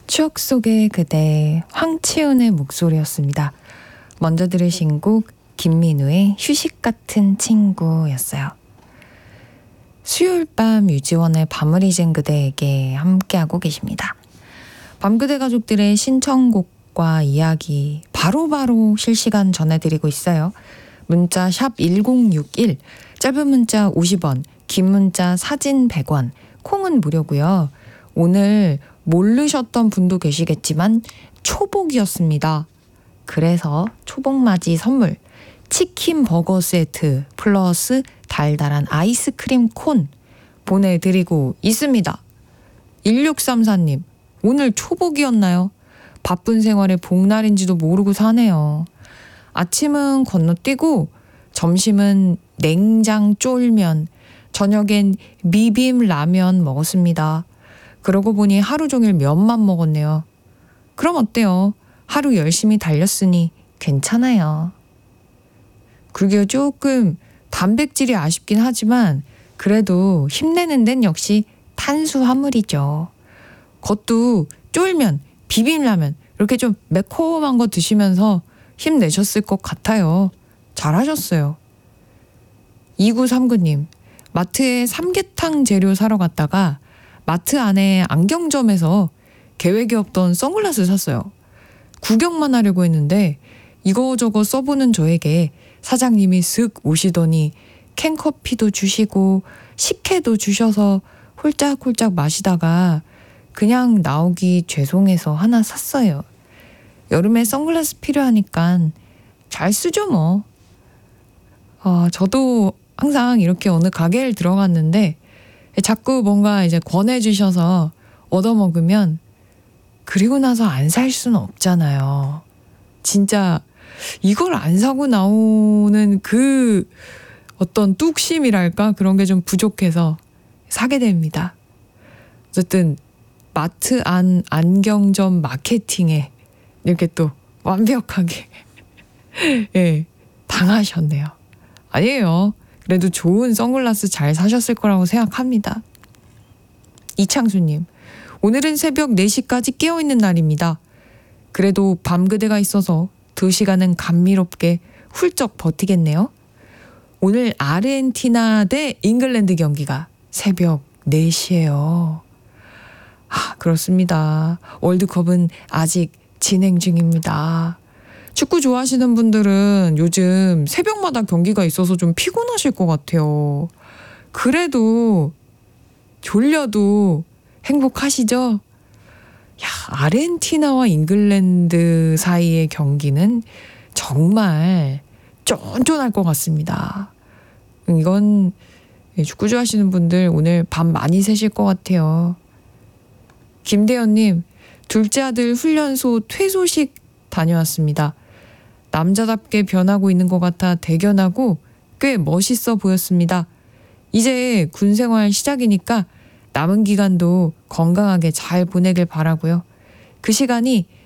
추억 속의 그대, 황치훈의 목소리였습니다. 먼저 들으신 곡 김민우의 휴식 같은 친구였어요. 수요일 밤 유지원의 밤을 잊은 그대에게 함께하고 계십니다. 밤그대 가족들의 신청곡과 이야기 바로바로 실시간 전해드리고 있어요. 문자 샵 1061, 짧은 문자 50원, 긴 문자 사진 100원, 콩은 무료고요. 오늘 모르셨던 분도 계시겠지만 초복이었습니다. 그래서 초복맞이 선물 치킨 버거 세트 플러스 달달한 아이스크림 콘 보내드리고 있습니다. 1634님, 오늘 초복이었나요? 바쁜 생활에 복날인지도 모르고 사네요. 아침은 건너뛰고 점심은 냉장 쫄면, 저녁엔 비빔 라면 먹었습니다. 그러고 보니 하루 종일 면만 먹었네요. 그럼 어때요? 하루 열심히 달렸으니 괜찮아요. 그러게요. 조금 단백질이 아쉽긴 하지만 그래도 힘내는 데는 역시 탄수화물이죠. 그것도 쫄면, 비빔라면 이렇게 좀 매콤한 거 드시면서 힘내셨을 것 같아요. 잘하셨어요. 2939님, 마트에 삼계탕 재료 사러 갔다가 마트 안에 안경점에서 계획이 없던 선글라스 샀어요. 구경만 하려고 했는데 이거저거 써보는 저에게 사장님이 슥 오시더니 캔커피도 주시고 식혜도 주셔서 홀짝홀짝 마시다가 그냥 나오기 죄송해서 하나 샀어요. 여름에 선글라스 필요하니까 잘 쓰죠 뭐. 저도 항상 이렇게 어느 가게를 들어갔는데 자꾸 뭔가 이제 권해주셔서 얻어먹으면 그리고 나서 안 살 수는 없잖아요. 진짜 이걸 안 사고 나오는 그 어떤 뚝심이랄까 그런 게 좀 부족해서 사게 됩니다. 어쨌든 마트 안 안경점 마케팅에 이렇게 또 완벽하게 예, 당하셨네요. 아니에요. 그래도 좋은 선글라스 잘 사셨을 거라고 생각합니다. 이창수님, 오늘은 새벽 4시까지 깨어있는 날입니다. 그래도 밤그대가 있어서 2시간은 감미롭게 훌쩍 버티겠네요. 오늘 아르헨티나 대 잉글랜드 경기가 새벽 4시예요. 그렇습니다. 월드컵은 아직 진행 중입니다. 축구 좋아하시는 분들은 요즘 새벽마다 경기가 있어서 좀 피곤하실 것 같아요. 그래도 졸려도 행복하시죠? 아르헨티나와 잉글랜드 사이의 경기는 정말 쫀쫀할 것 같습니다. 이건 축구 좋아하시는 분들 오늘 밤 많이 새실 것 같아요. 김대현님, 둘째 아들 훈련소 퇴소식 다녀왔습니다. 남자답게 변하고 있는 것 같아 대견하고 꽤 멋있어 보였습니다. 이제 군 생활 시작이니까 남은 기간도 건강하게 잘 보내길 바라고요. 그 시간이